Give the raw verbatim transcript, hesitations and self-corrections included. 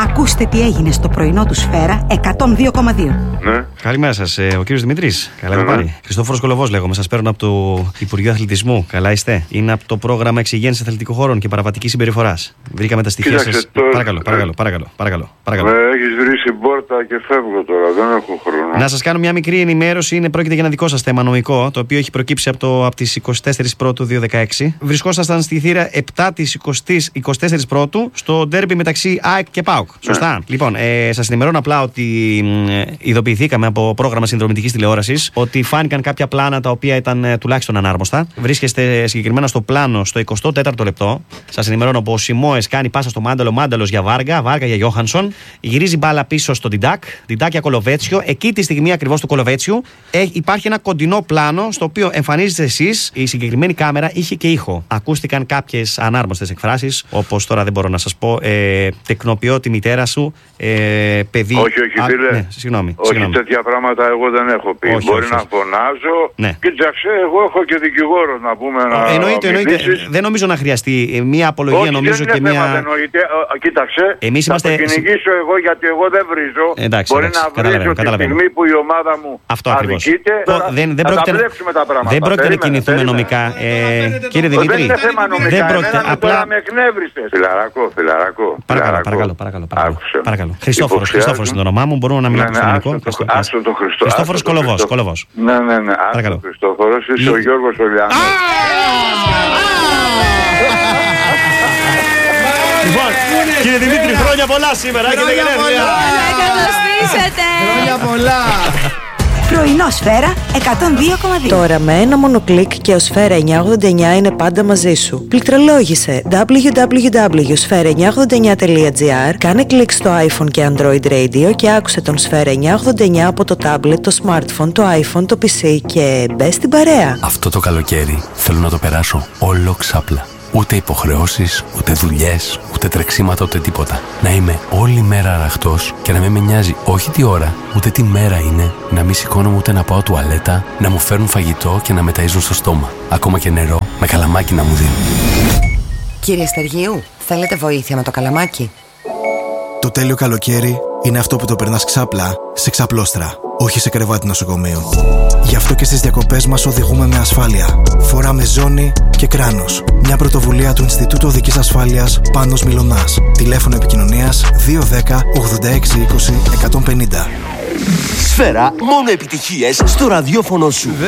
Ακούστε τι έγινε στο πρωινό του Σφαίρα εκατόν δύο κόμμα δύο. Ναι. Καλημέρα σας, ε, ο κύριος Δημητρής. Καλά, ναι. πάλι. Χριστόφορος Κολοβός λέγομαι, σας παίρνω από το Υπουργείο Αθλητισμού. Καλά είστε? Είναι από το πρόγραμμα Εξυγέννησης Αθλητικών Χώρων και Παραβατικής Συμπεριφοράς. Βρήκαμε τα στοιχεία σας. Τώρα... Παρακαλώ, παρακαλώ, παρακαλώ. παρακαλώ, παρακαλώ. Με έχεις βρει στην πόρτα και φεύγω τώρα, δεν έχω χρόνο. Να σας κάνω μια μικρή ενημέρωση. Είναι πρόκειται για ένα δικό σας θέμα νομικό, το οποίο έχει προκύψει από, το, από τις εικοστή τέταρτη Πρώτου δύο χιλιάδες δεκαέξι. Βρισκόσασταν στη θύρα επτά της εικοστής εικοστή Πρώτου στο ντέρμπι μεταξύ ΑΕΚ και ΠΑΟΚ. Ναι. Σωστά. Λοιπόν, ε, σας ενημερώνω απλά ότι ε, ειδοποιηθήκαμε από πρόγραμμα συνδρομητικής τηλεόρασης ότι φάνηκαν κάποια πλάνα τα οποία ήταν ε, τουλάχιστον ανάρμοστα. Βρίσκεστε συγκεκριμένα στο πλάνο στο εικοστό τέταρτο λεπτό. Σας ενημερώνω πως ο Σιμόες κάνει πάσα στο Μάνταλο, Μάνταλος για Βάργα, Βάργα για Γιόχανσον. Γυρίζει μπάλα πίσω στο Διντάκ, Διντάκ για Κολοβέτσιο. Εκεί τη στιγμή ακριβώς του Κολοβέτσιου ε, υπάρχει ένα κοντινό πλάνο στο οποίο εμφανίζεστε εσείς. Η συγκεκριμένη κάμερα είχε και ήχο. Ακούστηκαν κάποιες ανάρμοστες εκφράσεις, όπως τώρα δεν μπορώ να σας πω. Ε, τεκνοποιώ τη μητέρα σου, ε, παιδί. Όχι, όχι, Α, φίλε. ναι, συγγνώμη, όχι, συγγνώμη. τέτοια πράγματα εγώ δεν έχω πει. Όχι, Μπορεί όχι, να όχι. φωνάζω. Ναι. Κοίταξε, εγώ έχω και δικηγόρο να πούμε να. Εννοείται, εννοείται. Δεν νομίζω να χρειαστεί μια απολογία, όχι, νομίζω δεν και είναι μια. θέμα, δεν εννοείται. Ε, Κοίταξε. Εμείς είμαστε. Θα το κυνηγήσω εγώ γιατί εγώ δεν βρίζω. Εντάξει, μπορεί εντάξει, να καταλαβαίνω, βρίζω τη καταλαβαίνω. στιγμή που η ομάδα μου Αυτό ακριβώς. αδικείται. Τώρα, δεν, δεν θα πρόκειται, τα μπλέξουμε τα πράγματα. Δεν πρόκειται να Περίμενε, κινηθούμε περίμενε. νομικά. Ε, κύριε Δημήτρη. Δεν είναι θέμα νομικά. Δεν πρόκειται. Εμένα Απλά. τώρα με εκνεύριστες. Φιλαρακό, φιλαρακό. Παρακαλώ, παρακαλώ, παρακαλώ. παρακαλώ. Χριστόφορος, Χριστόφορος είναι το όνομά μου. Μπορούμε να μιλάμε στο ελληνικό. Άστο το Χριστό. Χριστόφορος Κολοβός. Κολοβός. Ναι, ναι, ναι. Παρακαλώ. Άστο Χριστόφορος, είσαι ο Γιώργος Ολιάνος. Λοιπόν, κύριε Δημήτρη, χρόνια πολλά σήμερα. Έχετε γενέθλια. Να εγκαταστήσετε. Χρόνια πολλά. Πρωινό Σφαίρα εκατόν δύο κόμμα δύο. Τώρα με ένα μόνο κλικ και ο Σφαίρα εννιακόσια ογδόντα εννιά είναι πάντα μαζί σου. Πληκτρολόγησε double-u double-u double-u τελεία σφαίρα εννιακόσια ογδόντα εννιά τελεία τζι άρ, κάνε κλικ στο iPhone και Android Radio και άκουσε τον Σφαίρα εννιακόσια ογδόντα εννιά από το tablet, το smartphone, το iPhone, το πι σι και μπες στην παρέα. Αυτό το καλοκαίρι θέλω να το περάσω όλο ξάπλα. Ούτε υποχρεώσεις, ούτε δουλειές, ούτε τρεξίματα, ούτε τίποτα. Να είμαι όλη μέρα αραχτός και να μην με νοιάζει όχι τι ώρα, ούτε τι μέρα είναι, να μην σηκώνομαι ούτε να πάω τουαλέτα, να μου φέρουν φαγητό και να με ταΐζουν στο στόμα. Ακόμα και νερό με καλαμάκι να μου δίνουν. Κύριε Στεργίου, θέλετε βοήθεια με το καλαμάκι? Το τέλειο καλοκαίρι είναι αυτό που το περνάς ξάπλα σε ξαπλώστρα, όχι σε κρεβάτι νοσοκομείου. Γι' αυτό και στις διακοπές μας οδηγούμε με ασφάλεια. Φοράμε ζώνη και κράνος. Μια πρωτοβουλία του Ινστιτούτου Οδικής Ασφάλειας Πάνος Μιλωνάς. Τηλέφωνο επικοινωνίας δύο ένα μηδέν ογδόντα έξι είκοσι εκατόν πενήντα. Σφαίρα, μόνο επιτυχίες στο ραδιόφωνο σου.